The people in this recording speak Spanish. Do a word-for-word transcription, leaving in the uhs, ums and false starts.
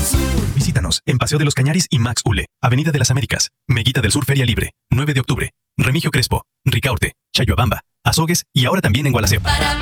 Visítanos en Paseo de los Cañaris y Max Ule, Avenida de las Américas, Meguita del Sur Feria Libre, nueve de octubre, Remigio Crespo, Ricaurte, Chayuabamba, Azogues y ahora también en Gualaceo.